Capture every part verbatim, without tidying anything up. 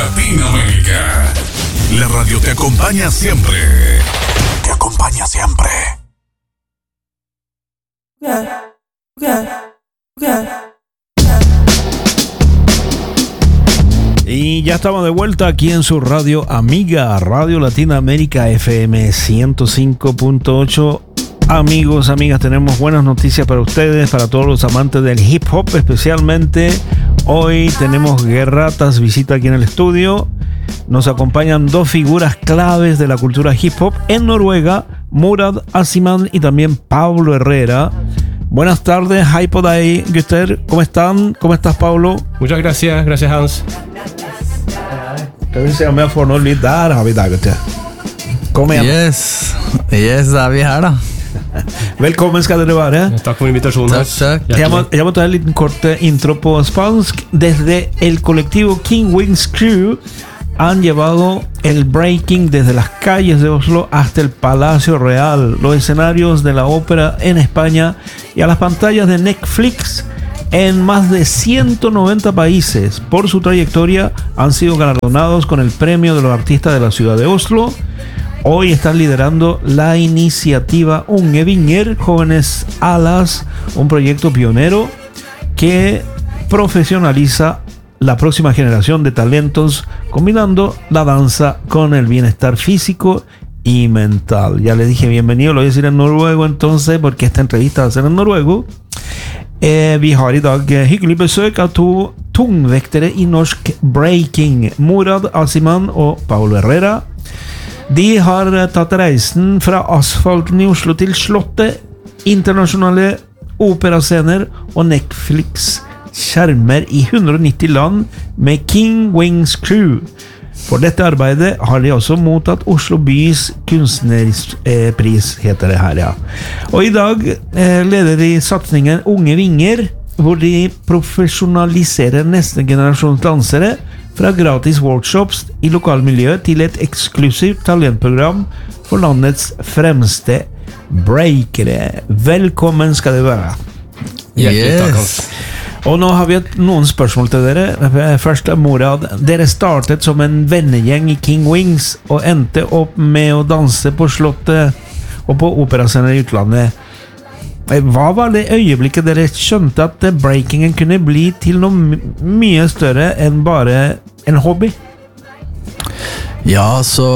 Latinoamérica. La radio te acompaña siempre. Te acompaña siempre. Y ya estamos de vuelta aquí en su radio amiga, Radio Latinoamérica F M ciento cinco punto ocho. Amigos, amigas, tenemos buenas noticias para ustedes, para todos los amantes del hip hop especialmente. Hoy tenemos Guerratas visita aquí en el estudio. Nos acompañan dos figuras claves de la cultura hip hop en Noruega, Murad Asiman y también Pablo Herrera. Buenas tardes, hei på deg, gutter. ¿Cómo están? ¿Cómo estás, Pablo? Muchas gracias, gracias Hans. Skal vi se om jeg får noe lyd der, har vi der, gutter. Kom igjen. Yes, yes, da er vi her da. Velkommen skal dere være. Takk for invitasjonen. Takk, takk. Jeg må, jeg må ta en liten kort intro på spansk. Desde el colectivo King Wings Crew han llevado el breaking desde las calles de Oslo hasta el Palacio Real, los escenarios de la ópera en España y a las pantallas de Netflix en más de ciento noventa países. Por su trayectoria han sido galardonados con el premio de los artistas de la ciudad de Oslo. Hoy están liderando la iniciativa Unge Vinger, Jóvenes Alas, un proyecto pionero que profesionaliza la próxima generación de talentos, combinando la danza con el bienestar físico y mental. Ya les dije bienvenido, lo voy a decir en noruego entonces, porque esta entrevista va a ser en noruego. Eh, vi har i dag hyggelig besøk av to tungvektere i norsk breaking, Murad Asiman og Paulo Herrera. De har tatt reisen fra asfalten i Oslo til Slottet, internasjonale operascener og Netflix skjermer i hundre og nitti land med King Wings Crew. For dette arbeidet har de også mottatt Oslo bys kunstnerpris, heter det her, ja. Og i dag eh, leder de satsningen Unge Vinger, hvor de profesjonaliserer neste generasjons dansere fra gratis workshops i lokalmiljøet til et eksklusivt talentprogram for landets fremste breakere. Velkommen skal det være. Hjertelig takk, Hans. Og nå har vi noen spørsmål til dere. Først er Murad. Dere startet som en vennegjeng i King Wings og endte opp med å danse på Slottet og på operascener i utlandet. Hva var det øyeblikket dere skjønte at breakingen kunne bli til noe mye større enn bare en hobby? Ja, så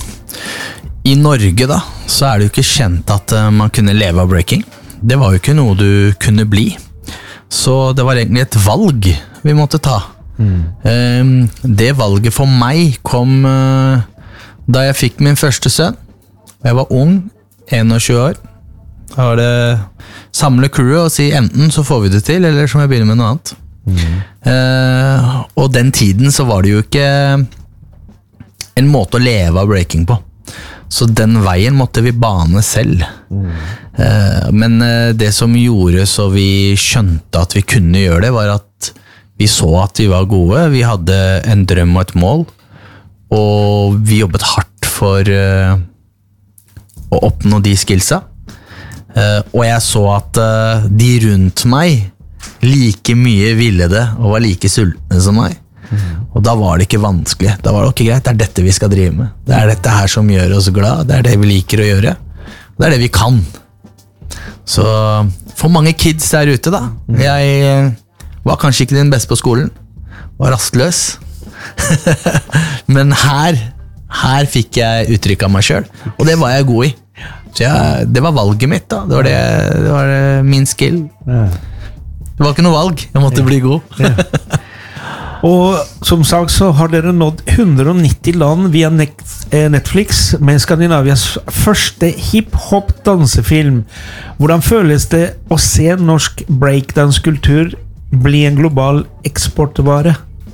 i Norge da, så er det jo ikke kjent at man kunne leve av breaking. Det var jo ikke noe du kunne bli. Så det var egentlig et valg vi måtte ta. Mm. Um, det valget for meg kom uh, da jeg fikk min første sønn. Jeg var ung, tjueen år. Da var det samle crewet og si enten så får vi det til, eller så må jeg begynne med noe annet. Mm. Uh, og den tiden så var det jo ikke en måte å leve av breaking på. Så den veien måtte vi bane selv. Mm. Uh, men uh, det som gjorde så vi skjønte at vi kunne gjøre det, var at vi så at vi var gode, vi hadde en drøm og et mål, og vi jobbet hardt for uh, å oppnå de skillsa. Uh, og jeg så at uh, de rundt meg like mye ville det, og var like sultne som meg. Mm. Og da var det ikke vanskelig. Da var det ok, greit, det er dette vi skal drive med. Det er dette her som gjør oss glad. Det er det vi liker å gjøre. Det er det vi kan. Så for mange kids der ute da, mm. jeg var kanskje ikke den beste på skolen, var rastløs. Men her her fikk jeg uttrykk av meg selv, og det var jeg god i. Så jeg, det var valget mitt da. Det var, det, det var min skill. Det var ikke noe valg. Jeg måtte bli god. Og som sagt så har dere nådd hundre og nitti land via Netflix med Skandinavias første hip-hop dansefilm. Hvordan føles det å se norsk breakdance-kultur bli en global eksportvare?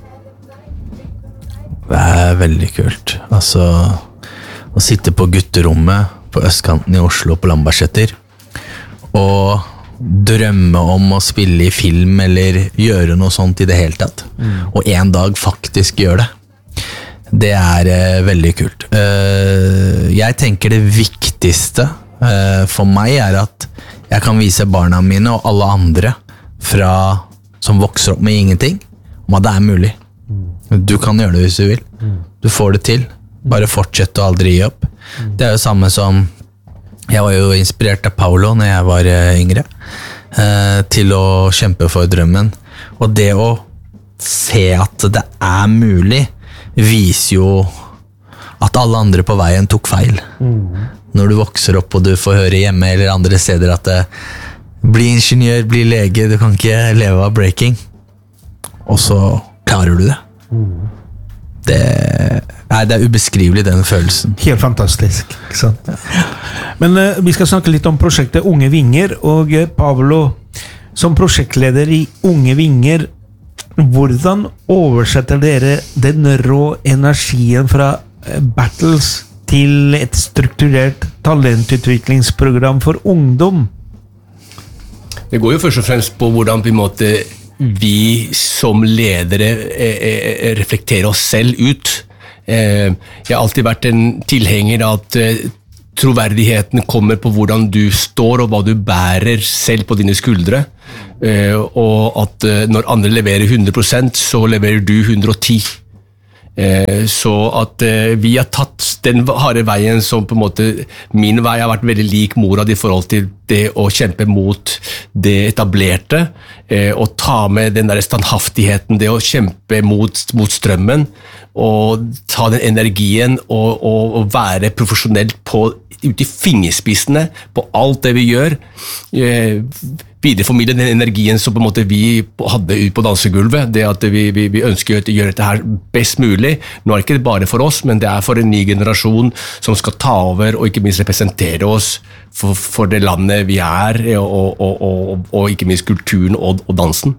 Det er veldig kult. Altså, å sitte på gutterommet på østkanten i Oslo på Lambertseter og drømme om å spille i film eller gjøre noe sånt i det hele tatt, mm. og en dag faktisk gjøre det. Det er uh, veldig kult. Uh, jeg tenker det viktigste uh, for meg er at jeg kan vise barna mine og alle andre fra, som vokser opp med ingenting, om at det er mulig. Mm. Du kan gjøre det hvis du vil. Du får det til. Bare fortsett å aldri gi opp. Det er jo samme som jeg var jo inspirert av Paulo når jeg var yngre, til å kjempe for drømmen. Og det å se at det er mulig, viser jo at alle andre på veien tok feil. Mm. Når du vokser opp og du får høre hjemme eller andre steder at det, bli ingeniør, bli lege, du kan ikke leve av breaking. Og så klarer du det. Mm. Det, nei, det er ubeskrivelig, den følelsen. Helt fantastisk, ikke sant? Men uh, vi skal snakke litt om prosjektet Unge Vinger, og uh, Pablo, som prosjektleder i Unge Vinger, hvordan oversetter dere den rå energien fra uh, battles til et strukturert talentutviklingsprogram for ungdom? Det går jo først og fremst på hvordan på en måte vi som ledere eh, reflekterer oss selv ut. Eh, jeg har alltid vært en tilhenger av at eh, troverdigheten kommer på hvordan du står og hva du bærer selv på dine skuldre. Eh, og at eh, når andre leverer hundre prosent, så leverer du hundre og ti. Eh, så at eh, vi har tatt den harde veien som på en måte min vei har vært veldig lik mora i forhold til det å kjempe mot det etablerte, eh, og ta med den der standhaftigheten, det å kjempe mot, mot strømmen, og ta den energien og, og, og være profesjonelt på, ut i fingerspissene på alt det vi gjør, eh, videreformidle den energien som på en måte vi hadde ut på dansegulvet, det at vi, vi, vi ønsker å gjøre dette her best mulig. Nå er det ikke bare for oss, men det er for en ny generasjon som skal ta over og ikke minst representere oss for, for det landet vi er, og, og, og, og ikke minst kulturen og, og dansen.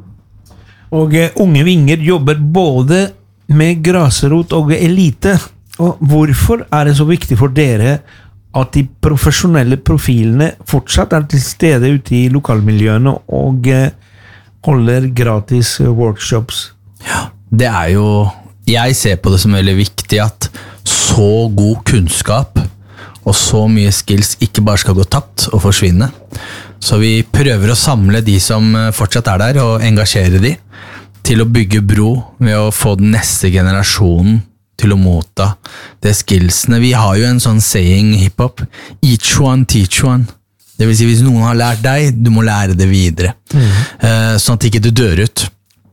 Og uh, Unge Vinger jobber både med grasrot og elite. Og hvorfor er det så viktig for dere at de profesjonelle profilene fortsatt er til stede ute i lokalmiljøene og eh, holder gratis workshops? Ja, det er jo, jeg ser på det som veldig viktig at så god kunnskap og så mye skills ikke bare skal gå tapt og forsvinne. Så vi prøver å samle de som fortsatt er der og engasjere de til å bygge bro ved å få den neste generasjonen til å motta det skillsene. Vi har jo en sånn saying i hiphop, each one, teach one. Det vil si, hvis noen har lært deg, du må lære det videre. Mm. Uh, sånn at ikke du dør ut.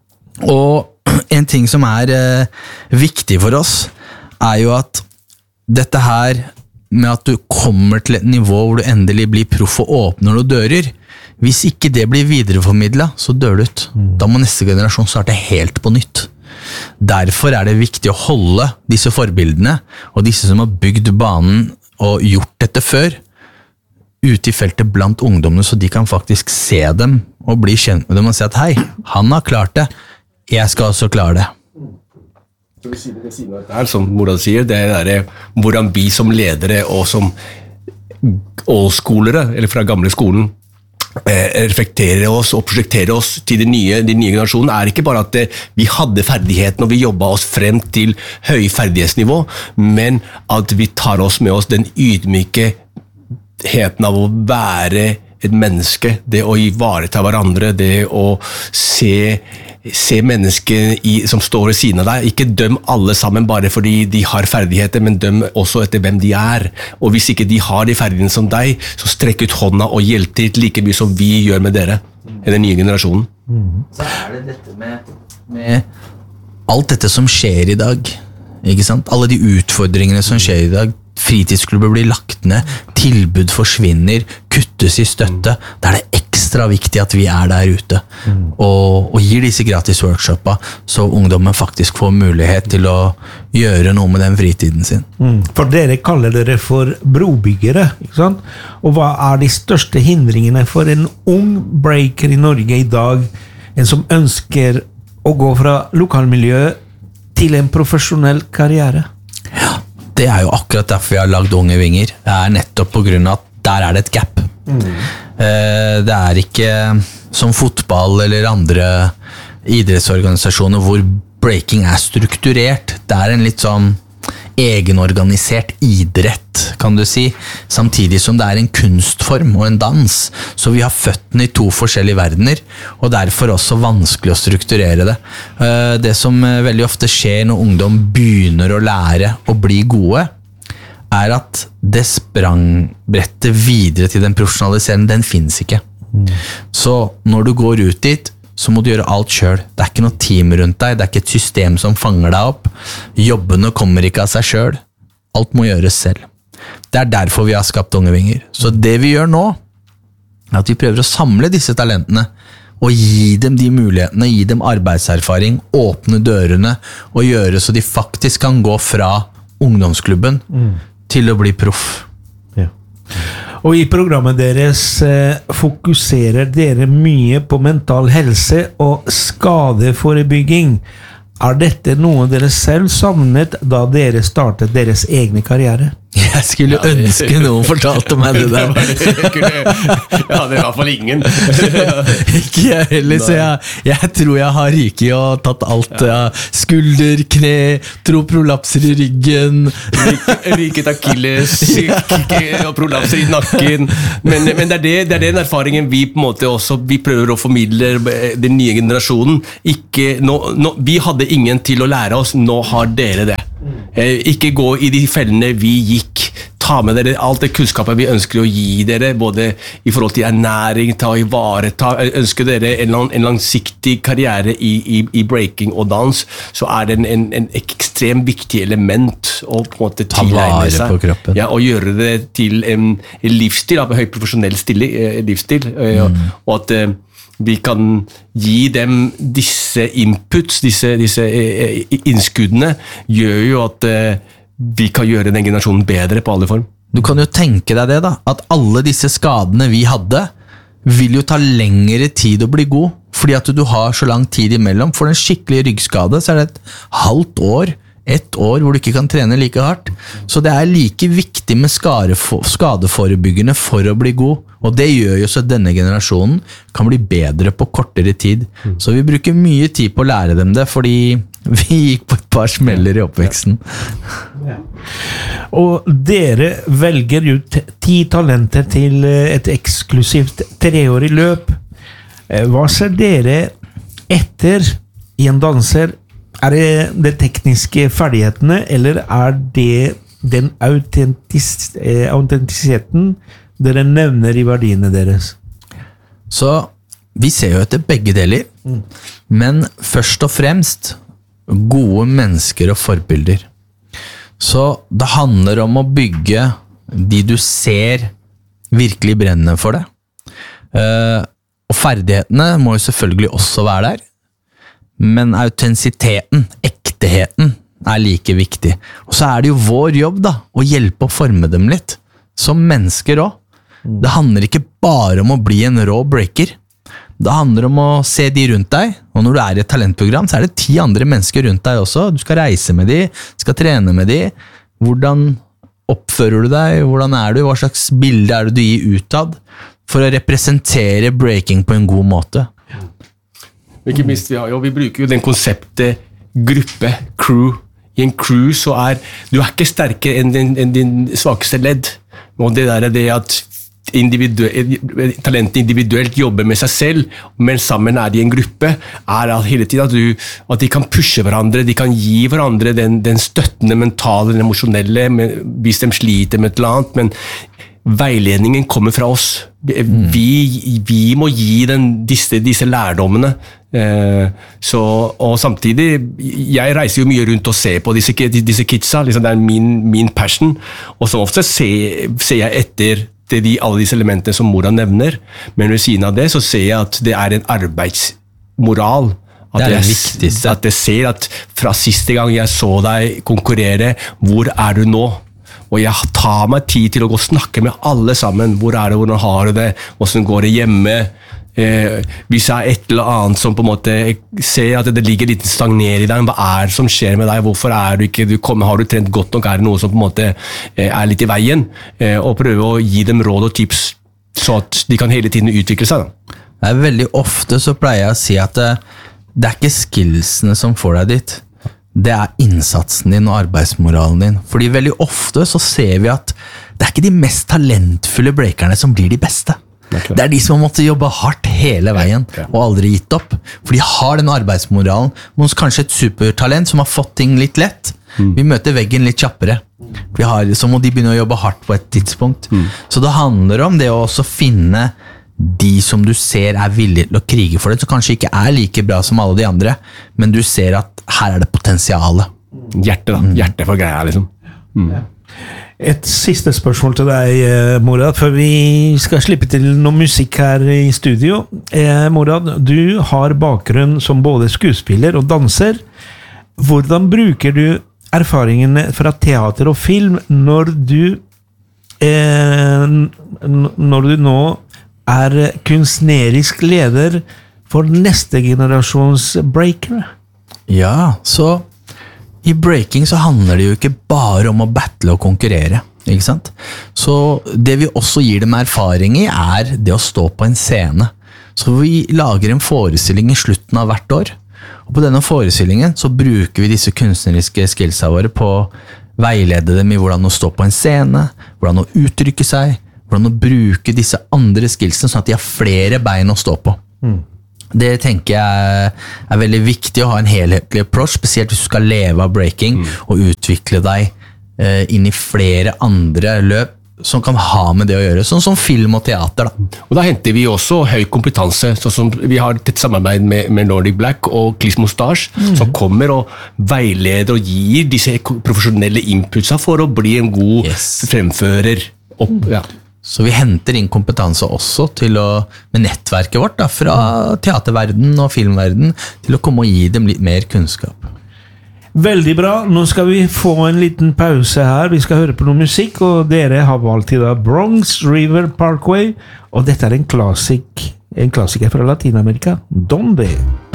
Og en ting som er uh, viktig for oss, er jo at dette her, med at du kommer til et nivå hvor du endelig blir proff og åpner noen dører, hvis ikke det blir videreformidlet, så dør du ut. Mm. Da må neste generasjon starte helt på nytt. Derfor er det viktig å holde disse forbildene og disse som har bygd banen og gjort dette før ute i feltet blant ungdommene, så de kan faktisk se dem og bli kjent med dem og si at hei, han har klart det, jeg skal også klare det. Det er som Morad sier, det er hvordan vi som ledere og som old-skolere, eller fra gamle skolen, reflektere oss og prosjektere oss til de nye, de nye generasjonen, er ikke bare at vi hadde ferdigheten og vi jobbet oss frem til høy ferdighetsnivå, men at vi tar oss med oss den ydmykeheten av å være et menneske, det å ivareta hverandre, det å se se mennesker i, som står ved siden av deg, ikke døm alle sammen bare fordi de har ferdigheter, men døm også etter hvem de er, og hvis ikke de har de ferdighetene som deg, så strekk ut hånda og hjelp til like mye som vi gjør med dere, i den nye generasjonen. Mm. Så er det dette med, med alt dette som skjer i dag, ikke sant? Alle de utfordringene som skjer i dag, fritidsklubber blir lagt ned, tilbud forsvinner, kuttes i støtte, da er det ekstra viktig at vi er der ute mm. og, og gir disse gratis workshoppa, så ungdommen faktisk får mulighet til å gjøre noe med den fritiden sin. Mm. For dere kaller dere for brobyggere, ikke sant? Og hva er de største hindringene for en ung breaker i Norge i dag, en som ønsker å gå fra lokalmiljøet til en profesjonell karriere? Ja, det er jo akkurat derfor vi har lagd Unge Vinger. Det er nettopp på grunn av at der er det et gap. Mm. Det er ikke som fotball eller andre idrettsorganisasjoner hvor breaking er strukturert. Det er en litt sånn egenorganisert idrett, kan du si, samtidig som det er en kunstform og en dans, så vi har føttene i to forskjellige verdener, og derfor også vanskelig å strukturere det. Det som veldig ofte skjer når ungdom begynner å lære å bli gode, er at det sprangbrettet videre til den profesjonaliseringen, den finnes ikke. Mm. Så når du går ut dit, så må du gjøre alt selv. Det er ikke noe team rundt deg, det er ikke et system som fanger deg opp. Jobbene kommer ikke av seg selv. Alt må gjøres selv. Det er derfor vi har skapt Unge Vinger. Så det vi gjør nå, er at vi prøver å samle disse talentene, og gi dem de mulighetene, gi dem arbeidserfaring, åpne dørene, og gjøre så de faktisk kan gå fra ungdomsklubben mm. til å bli proff. Ja. Og i programmet deres eh, fokuserer dere mye på mental helse og skadeforebygging. Er dette noe dere selv savnet da dere startet deres egne karriere? Jeg skulle ja, det, ønske noen fortalte meg det der. Ja, det er i hvert fall ingen. Ikke jeg heller, så jeg, jeg tror jeg har ryket og tatt alt. Ja. Skulder, kne, troprolapser i ryggen. Ryket akilles, og prolapser i nakken. Men, men det, er det, det er den erfaringen vi på en måte også, vi prøver å formidle den nye generasjonen. Ikke, nå, nå, vi hadde ingen til å lære oss, nå har dere det. Ikke gå i de fellene vi gikk. Ta med dere alt det kunnskapet vi ønsker å gi dere, både i forhold til ernæring, ta i vare, ta, ønsker dere en, lang, en langsiktig karriere i, i, i breaking og dans, så er det en, en, en ekstremt viktig element å på en måte tilegne seg. På kroppen. Ja, og gjøre det til en, en livsstil, en høy profesjonell stil, livsstil, mm. og at vi kan gi dem disse inputs, disse, disse innskuddene, gjør jo at vi kan gjøre den generasjonen bedre på alle form. Du kan jo tenke deg det da, at alle disse skadene vi hadde, vil jo ta lengre tid å bli god, fordi at du har så lang tid imellom. For en skikkelig ryggskade, så er det et halvt år, ett år hvor du ikke kan trene like hardt. Så det er like viktig med skadeforebyggende for å bli god, og det gjør jo så denne generasjonen kan bli bedre på kortere tid. Mm. Så vi bruker mye tid på å lære dem det, fordi vi gikk på et par smeller i oppveksten. Ja. Og dere velger ut ti talenter til et eksklusivt treårig løp. Hva ser dere etter i en danser? Er det de tekniske ferdighetene, eller er det den autentis- eh, autentisiteten dere nevner i verdiene deres? Så vi ser jo etter begge deler, mm. men først og fremst gode mennesker og forbilder. Så det handler om å bygge de du ser virkelig brennende for det. Uh, og ferdighetene må jo selvfølgelig også være der. Men autentisiteten, ekteheten, er like viktig. Og så er det jo vår jobb da, å hjelpe å forme dem litt, som mennesker også. Det handler ikke bare om å bli en rå breaker. Det handler om å se de rundt deg, og når du er i et talentprogram, så er det ti andre mennesker rundt deg også. Du skal reise med de, skal trene med de. Hvordan oppfører du deg? Hvordan er du? Hva slags bilde er det du gir utad? For å representere breaking på en god måte. Ikke minst, vi, har, jo, vi bruker jo den konseptet gruppe, crew. I en crew så er du er ikke sterkere enn din, enn din svakeste ledd. Og det der er det at individuell, talentet individuelt jobber med seg selv, men sammen er de en gruppe, er at hele tiden at, du, at de kan pushe hverandre, de kan gi hverandre den, den støttende mentale, den emosjonelle, hvis de sliter med et eller annet, men veiledningen kommer fra oss. Vi, vi må gi den, disse, disse lærdommene. Eh, så, og samtidig, jeg reiser jo mye rundt og ser på disse, disse kidsa, liksom det er min, min passion, og som ofte ser, ser jeg etter de, alle disse elementene som Mora nevner, men ved siden av det så ser jeg at det er en arbeidsmoral. At det er det jeg, viktigste. At jeg ser at fra siste gang jeg så deg konkurrere, hvor er du nå? Og jeg tar meg tid til å gå og snakke med alle sammen. Hvor er det, hvordan har du det, hvordan går det hjemme? Eh, hvis jeg har et eller annet som på en måte ser at det ligger litt stagner i deg, hva er det som skjer med deg? Hvorfor er du ikke, du kommer, har du trent godt nok? Er det noe som på en måte eh, er litt i veien? Eh, og prøve å gi dem råd og tips, så at de kan hele tiden utvikle seg. Da. Det er veldig ofte så pleier jeg å si at det, det er ikke skillsene som får deg dit. det er innsatsen din og arbeidsmoralen din. Fordi veldig ofte så ser vi at det er ikke de mest talentfulle breakerne som blir de beste. Det er de som har måttet jobbe hardt hele veien og aldri gitt opp. For de har den arbeidsmoralen, mens kanskje et supertalent som har fått ting litt lett. Mm. Vi møter veggen litt kjappere. Vi har, så må de begynne å jobbe hardt på et tidspunkt. Mm. Så det handler om det å også finne de som du ser er villige til å krige for det, som kanskje ikke er like bra som alle de andre, men du ser at her er det potensiale. Hjerte da, hjerte for greia liksom. Mm. Et siste spørsmål til deg, Morad, for vi skal slippe til noe musikk her i studio. Eh, Morad, du har bakgrunn som både skuespiller og danser. Hvordan bruker du erfaringene fra teater og film når du, eh, når du nå er kunstnerisk leder for neste generasjons breakere? Ja, så i breaking så handler det jo ikke bare om å battle og konkurrere, ikke sant? Så det vi også gir dem erfaring i er det å stå på en scene. Så vi lager en forestilling i slutten av hvert år, og på denne forestillingen så bruker vi disse kunstneriske skillsa våre på å veilede dem i hvordan å stå på en scene, hvordan å uttrykke seg, hvordan å bruke disse andre skillsene sånn at de har flere bein å stå på. Mm. Det tenker jeg er veldig viktig å ha en helhetlig approach, spesielt hvis du skal leve av breaking mm. og utvikle deg eh, inn i flere andre løp som kan ha med det å gjøre, sånn som film og teater. Da. Og da henter vi også høy kompetanse, sånn som vi har tett samarbeid med, med Nordic Black og Clis Moustache, mm. som kommer og veileder og gir disse profesjonelle inputsa for å bli en god yes. fremfører. Opp, ja. Så vi henter inn kompetanse også til å, med nettverket vårt da, fra teaterverden og filmverden til å komme og gi dem litt mer kunnskap. Veldig bra, nå skal vi få en liten pause her, vi skal høre på noe musikk, og dere har valgt i dag Bronx River Parkway, og dette er en klassik, en klassiker fra Latinamerika, Donde?